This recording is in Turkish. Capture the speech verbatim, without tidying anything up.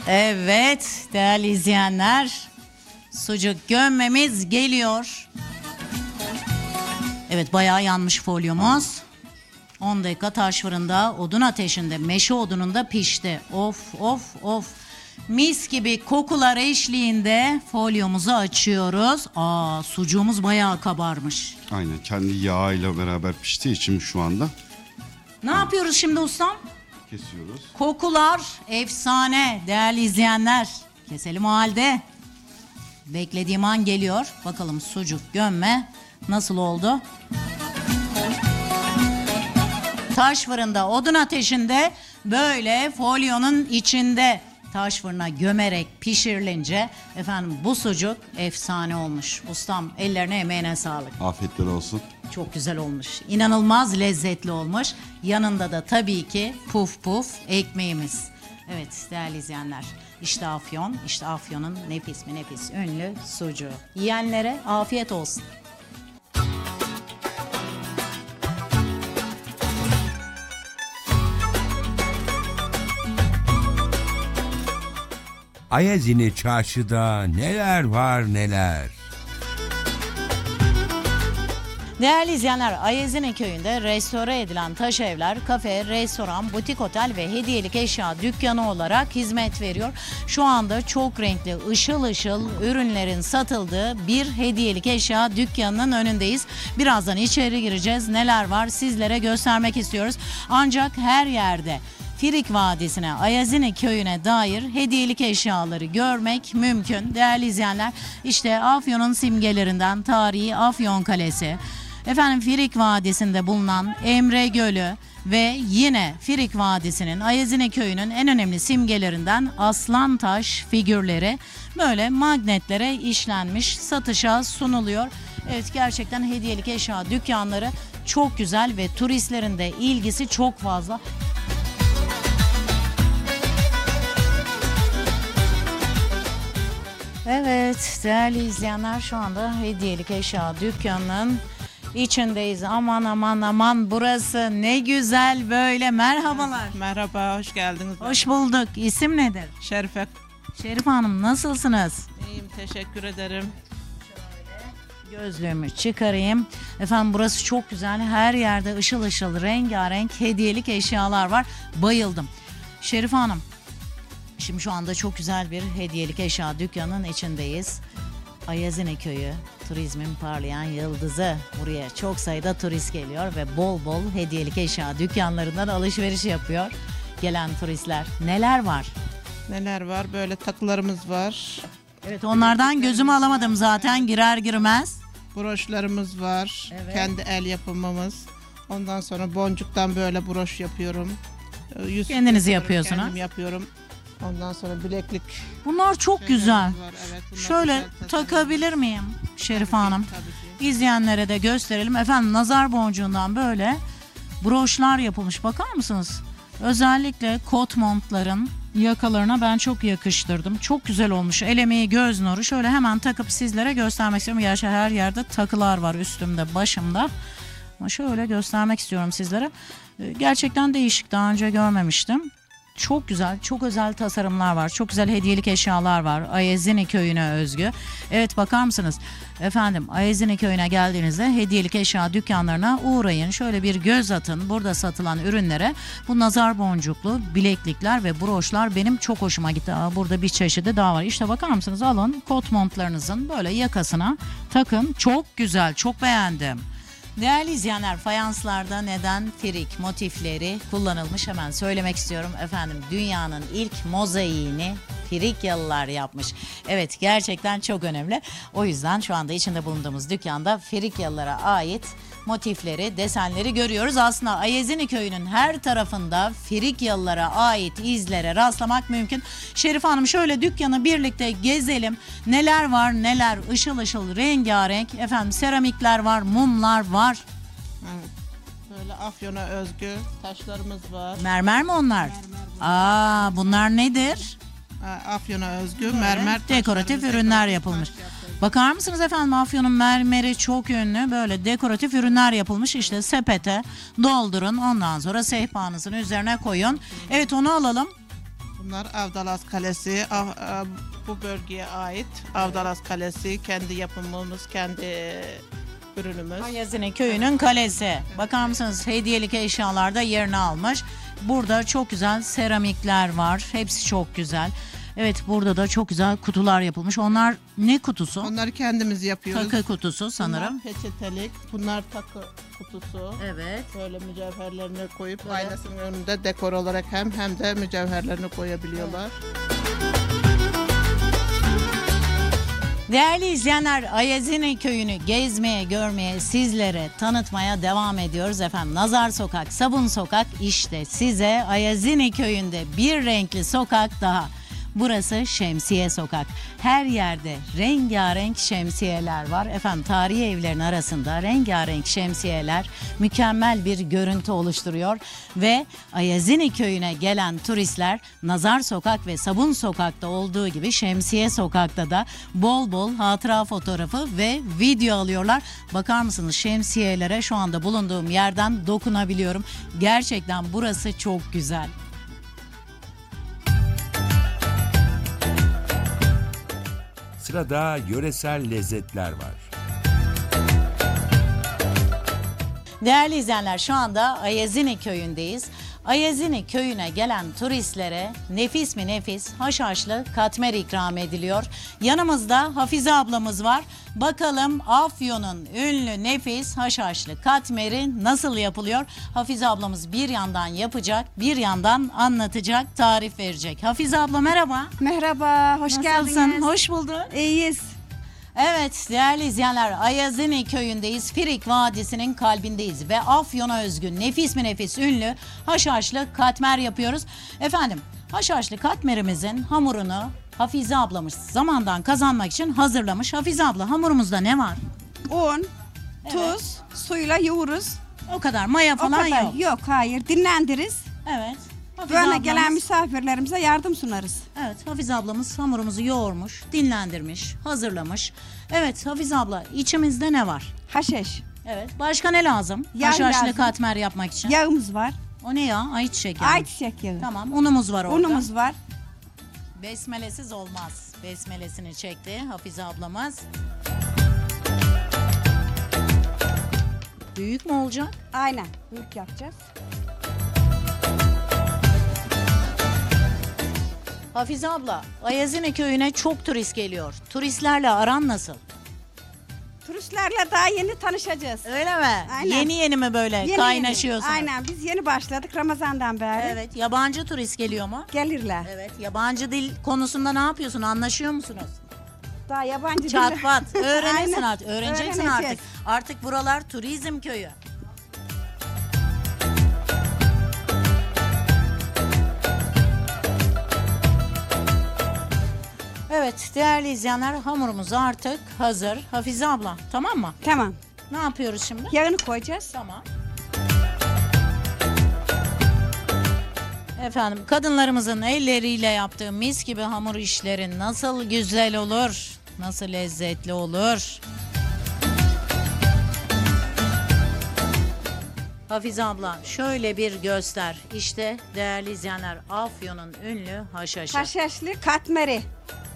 Evet değerli izleyenler, sucuk gömmemiz geliyor. Evet, bayağı yanmış folyomuz. on dakika taş fırında odun ateşinde, meşe odununda pişti. Of of of. Mis gibi kokular eşliğinde folyomuzu açıyoruz. Aa, sucuğumuz bayağı kabarmış. Aynen, kendi yağıyla beraber piştiği için şu anda Ne yapıyoruz şimdi ustam? kesiyoruz. Kokular efsane değerli izleyenler. Keselim o halde. Beklediğim an geliyor. Bakalım sucuk gömme nasıl oldu? Taş fırında odun ateşinde böyle folyonun içinde taş fırına gömerek pişirilince efendim bu sucuk efsane olmuş. Ustam ellerine emeğine sağlık. Afiyetler olsun. Çok güzel olmuş. İnanılmaz lezzetli olmuş. Yanında da tabii ki puf puf ekmeğimiz. Evet değerli izleyenler, işte Afyon, işte Afyon'un nefis mi nefis ünlü sucuğu. Yiyenlere afiyet olsun. Ayazini çarşıda neler var neler. Değerli izleyenler, Ayazine köyünde restore edilen taş evler, kafe, restoran, butik otel ve hediyelik eşya dükkanı olarak hizmet veriyor. Şu anda çok renkli, ışıl ışıl ürünlerin satıldığı bir hediyelik eşya dükkanının önündeyiz. Birazdan içeri gireceğiz. Neler var sizlere göstermek istiyoruz. Ancak her yerde Firik Vadisi'ne, Ayazine köyüne dair hediyelik eşyaları görmek mümkün. Değerli izleyenler, işte Afyon'un simgelerinden tarihi Afyon Kalesi, efendim Firik Vadisi'nde bulunan Emre Gölü ve yine Firik Vadisi'nin, Ayazine köyünün en önemli simgelerinden aslan taş figürleri böyle magnetlere işlenmiş, satışa sunuluyor. Evet, gerçekten hediyelik eşya dükkanları çok güzel ve turistlerin de ilgisi çok fazla. Evet değerli izleyenler, şu anda hediyelik eşya dükkanının içindeyiz. Aman aman aman, burası ne güzel böyle. Merhabalar. Merhaba, hoş geldiniz. Hoş bulduk. İsim nedir? Şerife. Şerif Hanım, nasılsınız? İyiyim, teşekkür ederim. Gözlüğümü çıkarayım. Efendim burası çok güzel. Her yerde ışıl ışıl rengarenk hediyelik eşyalar var. Bayıldım. Şerif Hanım, şimdi şu anda çok güzel bir hediyelik eşya dükkanının içindeyiz. Ayazine köyü, turizmin parlayan yıldızı. Buraya çok sayıda turist geliyor ve bol bol hediyelik eşya dükkanlarından alışveriş yapıyor gelen turistler. Neler var? Neler var? Böyle takılarımız var. Evet, onlardan gözümü alamadım zaten girer girmez. Broşlarımız var. Evet. Kendi el yapımımız. Ondan sonra boncuktan böyle broş yapıyorum. Yüz Kendiniz yapıyorum, yapıyorsunuz, Kendim ha? yapıyorum. Ondan sonra bileklik. Bunlar çok şeylerimiz güzel. var. Evet, bunlar Şöyle güzel tasarım. takabilir miyim Şerif Hanım? Tabii ki. İzleyenlere de gösterelim. Efendim nazar boncuğundan böyle broşlar yapılmış. Bakar mısınız? Özellikle kot montların yakalarına ben çok yakıştırdım. Çok güzel olmuş. El emeği, göz nuru. Şöyle hemen takıp sizlere göstermek istiyorum. Gerçi her yerde takılar var, üstümde, başımda. Ama şöyle göstermek istiyorum sizlere. Gerçekten değişik. Daha önce görmemiştim. Çok güzel, çok özel tasarımlar var. Çok güzel hediyelik eşyalar var. Ayazine köyüne özgü. Evet, bakar mısınız? Efendim Ayazine köyüne geldiğinizde hediyelik eşya dükkanlarına uğrayın. Şöyle bir göz atın. Burada satılan ürünlere. Bu nazar boncuklu bileklikler ve broşlar benim çok hoşuma gitti. Aa, burada bir çeşidi daha var. İşte bakar mısınız? Alın kot montlarınızın böyle yakasına takın. Çok güzel, çok beğendim. Değerli izleyenler, fayanslarda neden Firik motifleri kullanılmış hemen söylemek istiyorum. Efendim dünyanın ilk mozaiğini Frikyalılar yapmış. Evet, gerçekten çok önemli. O yüzden şu anda içinde bulunduğumuz dükkanda Frikyalılara ait motifleri, desenleri görüyoruz. Aslında Ayazine köyünün her tarafında Frikyalılara ait izlere rastlamak mümkün. Şerif Hanım, şöyle dükkanı birlikte gezelim. Neler var neler, ışıl ışıl rengarenk. Efendim seramikler var, mumlar var. Evet. Böyle Afyon'a özgü taşlarımız var. Mermer mi onlar? Aa, bunlar nedir? Afyon'a özgü mermer Dekoratif taşlarımız, ürünler dekoratif yapılmış. taş yapılmış. Bakar mısınız efendim, Afyon'un mermeri çok ünlü. Böyle dekoratif ürünler yapılmış. İşte sepete doldurun, ondan sonra sehpanızın üzerine koyun. Evet, onu alalım. Bunlar Avdalas Kalesi. Ah- ah, Bu bölgeye ait Avdalas Kalesi. Kendi yapımımız, kendi ürünümüz. Ayazini köyünün kalesi. Bakar mısınız, hediyelik eşyalarda yerini almış. Burada çok güzel seramikler var. Hepsi çok güzel. Evet, burada da çok güzel kutular yapılmış. Onlar ne kutusu? Onları kendimiz yapıyoruz. Takı kutusu sanırım. Bunlar peçetelik. Bunlar takı kutusu. Evet. Böyle mücevherlerini koyup Böyle. aynasının önünde dekor olarak hem hem de mücevherlerini koyabiliyorlar. Değerli izleyenler, Ayazini köyünü gezmeye, görmeye, sizlere tanıtmaya devam ediyoruz efendim. Nazar Sokak, Sabun Sokak, işte size Ayazini köyünde bir renkli sokak daha. Burası Şemsiye Sokak. Her yerde rengarenk şemsiyeler var. Efendim, tarihi evlerin arasında rengarenk şemsiyeler mükemmel bir görüntü oluşturuyor. Ve Ayazini köyüne gelen turistler Nazar Sokak ve Sabun Sokak'ta olduğu gibi Şemsiye Sokak'ta da bol bol hatıra fotoğrafı ve video alıyorlar. Bakar mısınız, şemsiyelere şu anda bulunduğum yerden dokunabiliyorum. Gerçekten burası çok güzel. Sırada yöresel lezzetler var. Değerli izleyenler, şu anda Ayazini köyündeyiz. Ayazini köyüne gelen turistlere nefis mi nefis haşhaşlı katmer ikram ediliyor. Yanımızda Hafize ablamız var. Bakalım Afyon'un ünlü nefis haşhaşlı katmeri nasıl yapılıyor? Hafize ablamız bir yandan yapacak, bir yandan anlatacak, tarif verecek. Hafize abla merhaba. Merhaba, hoş Nasılsın? geldiniz. Hoş bulduk. İyiyiz. Evet değerli izleyenler, Ayazini köyündeyiz. Firik Vadisi'nin kalbindeyiz ve Afyon'a özgü nefis mi nefis ünlü haşhaşlı katmer yapıyoruz. Efendim, haşhaşlı katmerimizin hamurunu Hafize ablamız zamandan kazanmak için hazırlamış. Hafize abla, hamurumuzda ne var? Un, tuz, suyla yoğururuz. O kadar, maya O falan kadar. yok. Yok, hayır. Dinlendiririz. Evet. Hafize Böyle ablamız, gelen misafirlerimize yardım sunarız. Evet, Hafize ablamız hamurumuzu yoğurmuş, dinlendirmiş, hazırlamış. Evet Hafize abla, içimizde ne var? Haşhaş. Evet. Başka ne lazım? Yağ Haşhaşlı lazım. katmer yapmak için. Yağımız var. O ne ya? Ayçiçek yağı. Ayçiçek yağı. Tamam, unumuz var orada. Unumuz var. Besmelesiz olmaz. Besmelesini çekti Hafize ablamız. Büyük mü olacak? Aynen. Büyük yapacağız. Hafize abla, Ayazini köyüne çok turist geliyor. Turistlerle aran nasıl? Turistlerle daha yeni tanışacağız. Öyle mi? Aynen. Yeni yeni mi böyle Yeni kaynaşıyorsunuz? yeni. Aynen. Biz yeni başladık Ramazan'dan beri. Evet, yabancı turist geliyor mu? Gelirler. Evet, yabancı dil konusunda ne yapıyorsun? Anlaşıyor musunuz? Daha yabancı dil- Çat pat. Öğrenirsin Aynen. artık. Öğreneceksin Öğreneceğiz. artık. Artık buralar turizm köyü. Evet değerli izleyenler, hamurumuz artık hazır. Hafize abla, tamam mı? Tamam. Ne yapıyoruz şimdi? Yağını koyacağız. Tamam. Efendim, kadınlarımızın elleriyle yaptığı mis gibi hamur işleri nasıl güzel olur, nasıl lezzetli olur. Hafize abla, şöyle bir göster. İşte değerli izleyenler, Afyon'un ünlü haşhaşı. Haşhaşlı katmeri.